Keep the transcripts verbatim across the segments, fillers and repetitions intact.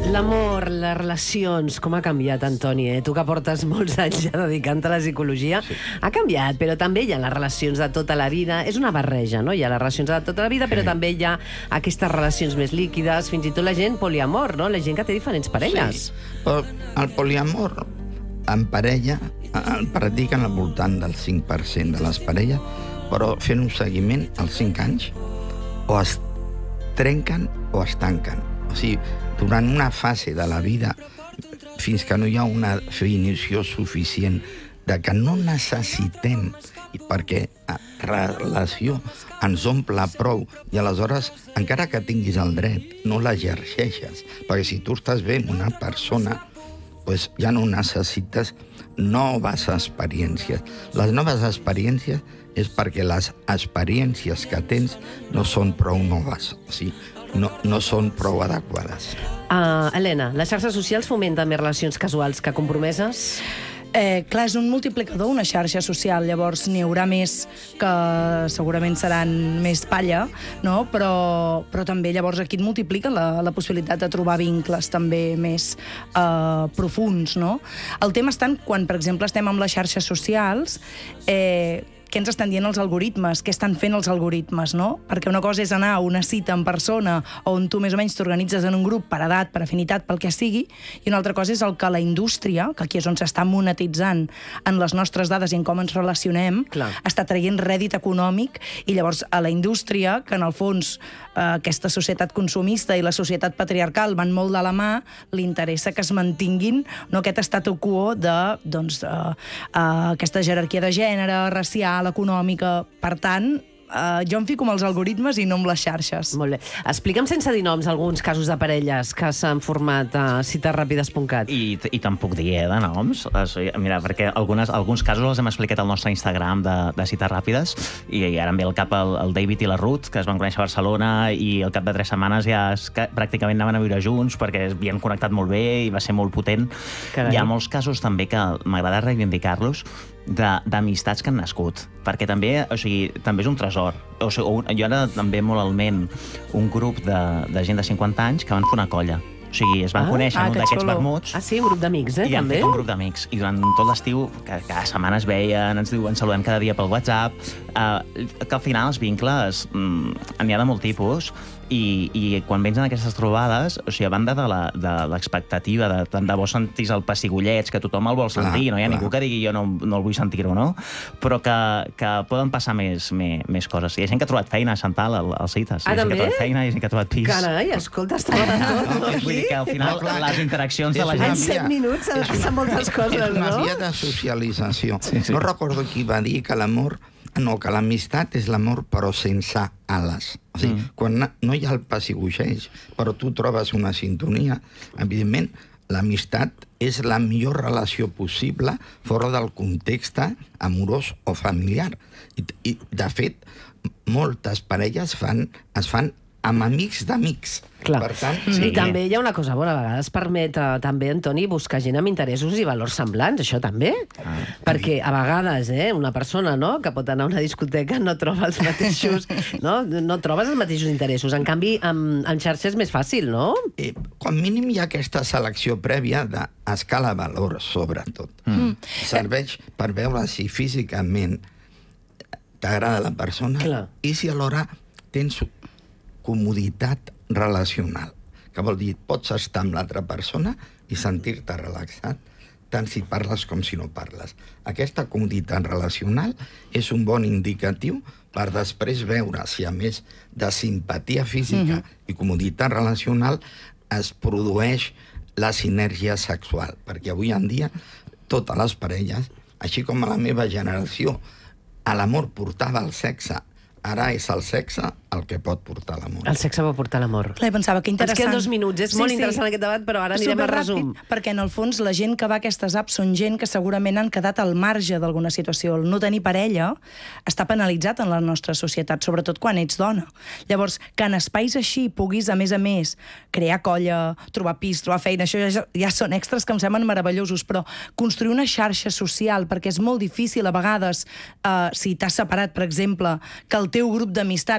L'amor, les relacions, com ha canviat, Antoni? Eh? Tu que portes molts anys ja dedicant-te a la psicologia, sí. Ha canviat, però també hi ha les relacions de tota la vida. És una barreja, no? Hi ha les relacions de tota la vida, però sí. També hi ha aquestes relacions més líquides, fins i tot la gent poliamor, no? La gent que té diferents parelles. Sí, però el poliamor en parella el practiquen al voltant del cinc per cent de les parelles, però fent un seguiment als cinc anys o es trenquen o es tanquen. O sigui, durant una fase de la vida, fins que no hi ha una definició suficient de que no necessitem, perquè la relació ens omple prou, i aleshores, encara que tinguis el dret, no l'exerceixes, perquè si tu estàs bé amb una persona, doncs ja no necessites noves experiències. Les noves experiències és perquè les experiències que tens no són prou noves, o sigui, no, no són prou adequades. Uh, Helena, les xarxes socials fomenten més relacions casuals que compromeses? Eh, clar, és un multiplicador, una xarxa social, llavors n'hi haurà més que segurament seran més palla, no? però, però també llavors aquí et multiplica la, la possibilitat de trobar vincles també més eh, profuns, no? El tema està en quan, per exemple, estem amb les xarxes socials, eh, què ens estan dient els algoritmes, què estan fent els algoritmes, no? Perquè una cosa és anar a una cita en persona on tu més o menys t'organitzes en un grup per edat, per afinitat, pel que sigui, i una altra cosa és el que la indústria, que aquí és on s'està monetitzant en les nostres dades i en com ens relacionem, Clar. Està traient rèdit econòmic, i llavors a la indústria, que en el fons eh, aquesta societat consumista i la societat patriarcal van molt de la mà, li interessa que es mantinguin, no, aquest statu quo de doncs, eh, eh, aquesta jerarquia de gènere, racial, econòmica. Per tant, uh, jo em fico amb els algoritmes i no amb les xarxes. Molt bé. Explica'm sense dir noms alguns casos de parelles que s'han format a cites ràpides punt cat. I, i te'n puc dir, eh, de noms. Mira, perquè algunes, alguns casos els hem explicat al nostre Instagram de, de cites ràpides, i, i ara em ve al cap el, el David i la Ruth, que es van conèixer a Barcelona, i al cap de tres setmanes ja es, que, pràcticament anaven a viure junts perquè havien connectat molt bé i va ser molt potent. Carai. Hi ha molts casos també que m'agrada reivindicar-los, d'amistats que han nascut, perquè també, o sigui, també és un tresor. O sigui, jo ara també molt al ment un grup de, de gent de cinquanta anys que van fer una colla. O sigui, es van ah, conèixer ah, en un d'aquests vermuts. Ah, sí, un grup d'amics, eh, i també? I han fet un grup d'amics. I durant tot l'estiu, que cada setmana es veien, ens diuen, saludem cada dia pel WhatsApp, eh, que al final els vincles mm, n'hi ha de molt tipus, i, i quan vens en aquestes trobades, o sigui, a banda de l'expectativa, de, tant de bo sentís el pessigolleig, que tothom el vol sentir, clar, no hi ha clar. Ningú que digui jo no, no el vull sentir-ho, no? Però que, que poden passar més, més, més coses. Hi ha gent que ha trobat feina a Chantal, als cites. Ah, hi ha gent també? que ha trobat feina, hi ha gent que ha trobat pis. Carai, escolta, estava de tot, no? Vull dir que al final no, clar, les interaccions de la gent... En set minuts s'han passat moltes coses, no? És una via de socialització. Sí, sí. No recordo qui va dir que l'amor... No, que l'amistat és l'amor però sense ales. O sigui, mm. quan no hi ha el pessigolleig, però tu trobes una sintonia, evidentment, l'amistat és la millor relació possible fora del context amorós o familiar. I, i de fet, moltes parelles fan, es fan amb amics d'amics. Clar. Per tant, sí. sí. I també hi ha una cosa bona, a vegades permet uh, també, Antoni, buscar gent amb interessos i valors semblants, això també. Ah, perquè a vegades, eh, una persona, no?, que pot anar a una discoteca no troba els mateixos, no? No trobes els mateixos interessos. En canvi, amb, amb xarxa és més fàcil, no? Eh, com mínim hi ha aquesta selecció prèvia d'escala valor, sobretot. Mm. Serveix per veure si físicament t'agrada la persona. Clar. I si alhora tens comoditat relacional, que vol dir, pots estar amb l'altra persona i sentir-te relaxat, tant si parles com si no parles. Aquesta comoditat relacional és un bon indicatiu per després veure si, a més de simpatia física mm-hmm. i comoditat relacional, es produeix la sinergia sexual. Perquè avui en dia, totes les parelles, així com a la meva generació, a l'amor portava el sexe, ara és el sexe el que pot portar l'amor. El sexe pot portar l'amor. Clar, pensava que interessant. Ens queden dos minuts, és sí, molt sí. interessant aquest debat, però ara anirem al resum. Perquè en el fons la gent que va a aquestes apps són gent que segurament han quedat al marge d'alguna situació. El no tenir parella està penalitzat en la nostra societat, sobretot quan ets dona. Llavors, que en espais així puguis, a més a més, crear colla, trobar pis, trobar feina, això ja, ja són extras que em semblen meravellosos, però construir una xarxa social, perquè és molt difícil a vegades, eh, si t'has separat, per exemple, que el teu grup d'amistats, que per exemple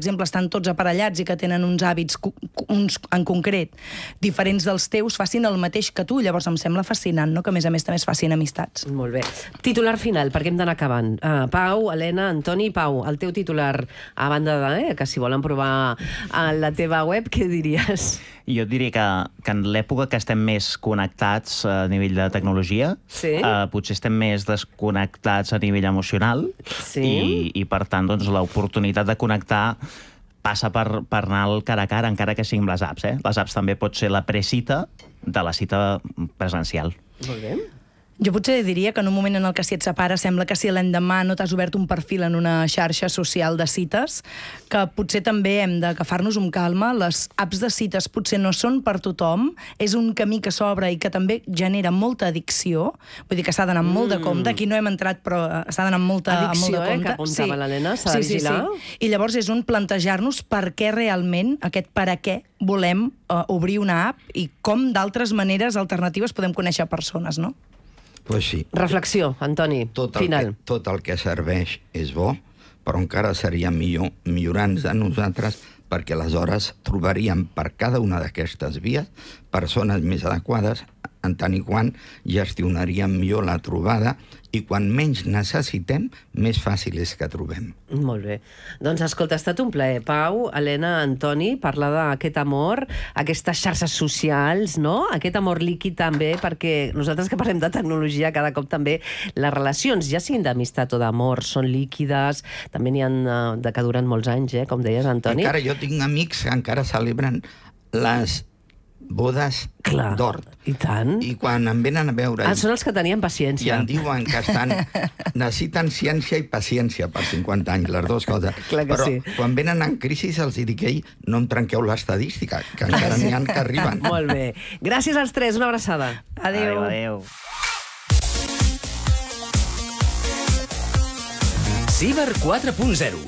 exemple, estan tots aparellats i que tenen uns hàbits, uns en concret, diferents dels teus, facin el mateix que tu. Llavors em sembla fascinant, no?, que a més a més també es facin amistats. Molt bé. Titular final, perquè hem d'anar acabant. Uh, Pau, Helena, Antoni, Pau, el teu titular, a banda de, eh, que si volen provar a la teva web, què diries? Jo et diria que, que en l'època que estem més connectats a nivell de tecnologia, sí. eh, potser estem més desconnectats a nivell emocional, sí. i, i per tant doncs, l'oportunitat de connectar passa per, per anar al cara a cara, encara que siguin les apps. Eh? Les apps també pot ser la precita de la cita presencial. Molt bé. Jo potser diria que en un moment en el que si et separes sembla que si l'endemà no t'has obert un perfil en una xarxa social de cites, que potser també hem d'agafar-nos amb calma. Les apps de cites potser no són per tothom, és un camí que s'obre i que també genera molta addicció, vull dir que s'ha d'anar amb molt de compte, aquí no hem entrat però s'ha d'anar amb, molta, amb molt de compte. Addicció, eh, que apuntava sí. l'Helena, s'ha de sí, vigilar. Sí, sí. I llavors és un plantejar-nos per què realment, aquest per a què, volem uh, obrir una app i com d'altres maneres alternatives podem conèixer persones, no? Pues sí. Reflexió, Antoni, tot el final. Que, tot el que serveix és bo, però encara seria millor millorar-nos a nosaltres perquè aleshores trobaríem per cada una d'aquestes vies persones més adequades en tant i quan gestionaríem millor la trobada i quan menys necessitem, més fàcil és que trobem. Molt bé. Doncs escolta, ha estat un plaer. Pau, Helena, Antoni, parlar d'aquest amor, aquestes xarxes socials, no? Aquest amor líquid també, perquè nosaltres que parlem de tecnologia, cada cop també les relacions, ja siguin d'amistat o d'amor, són líquides, també n'hi ha de que duren molts anys, eh? Com deies, Antoni. Encara jo tinc amics que encara celebren les bodes d'or. I tant. I quan em venen a veure... Ah, són els que tenien I paciència. em diuen que estan... necessiten ciència i paciència per cinquanta anys, les dues coses. Clar que Però sí. quan venen en crisi els dic, ei, no em trenqueu l'estadística, que encara n'hi ha que arriben. Molt bé. Gràcies als tres, una abraçada. Adéu. Adéu, adéu. Ciber quatre punt zero.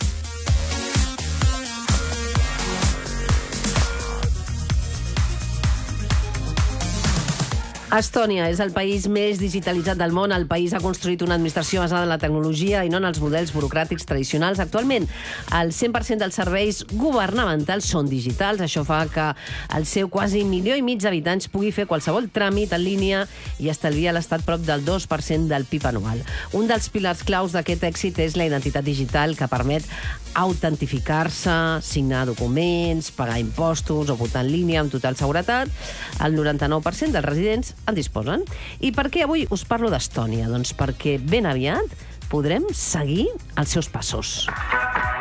Estònia és el país més digitalitzat del món. El país ha construït una administració basada en la tecnologia i no en els models burocràtics tradicionals. Actualment, el cent per cent dels serveis governamentals són digitals. Això fa que el seu quasi milió i mig d'habitants pugui fer qualsevol tràmit en línia i estalvia a l'Estat prop del dos per cent del P I B anual. Un dels pilars claus d'aquest èxit és la identitat digital, que permet autentificar-se, signar documents, pagar impostos o votar en línia amb total seguretat. El noranta-nou per cent dels residents en disposen. I per què avui us parlo d'Estònia? Doncs perquè ben aviat podrem seguir els seus passos.